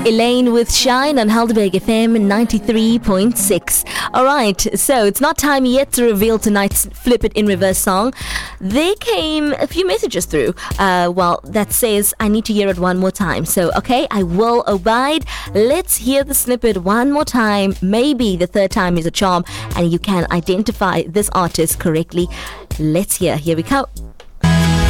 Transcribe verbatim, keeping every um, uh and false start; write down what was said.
Elaine with Shine on Helderberg F M ninety-three point six. Alright, so it's not time yet to reveal tonight's Flip It in Reverse song. There came a few messages through, uh, well, that says I need to hear it one more time. So, okay, I will abide. Let's hear the snippet one more time. Maybe the third time is a charm and you can identify this artist correctly. Let's hear. Here we go.